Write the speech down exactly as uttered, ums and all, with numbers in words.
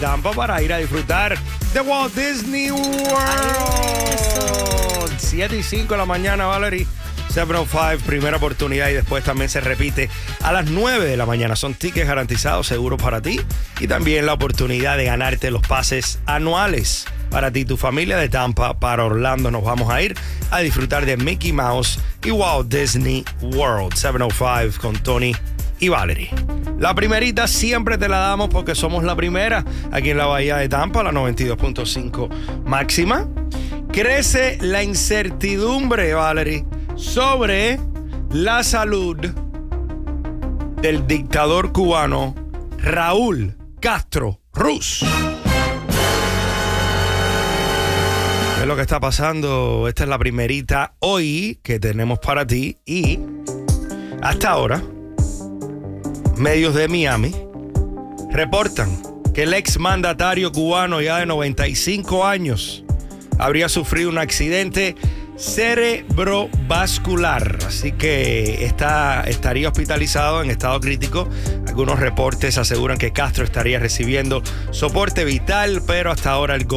Tampa para ir a disfrutar de Walt Disney World. siete y cinco de la mañana, Valerie. siete oh cinco, primera oportunidad, y después también se repite a las nueve de la mañana. Son tickets garantizados, seguros para ti, y también la oportunidad de ganarte los pases anuales para ti y tu familia de Tampa para Orlando. Nos vamos a ir a disfrutar de Mickey Mouse y Walt Disney World. siete oh cinco con Tony y Valerie. La primerita siempre te la damos porque somos la primera aquí en la Bahía de Tampa, la noventa y dos punto cinco máxima. Crece la incertidumbre, Valerie, sobre la salud del dictador cubano Raúl Castro Ruz. ¿Qué es lo que está pasando? Esta es la primerita hoy que tenemos para ti, y hasta ahora medios de Miami reportan que el exmandatario cubano, ya de noventa y cinco años, habría sufrido un accidente cerebrovascular, así que está, estaría hospitalizado en estado crítico. Algunos reportes aseguran que Castro estaría recibiendo soporte vital, pero hasta ahora el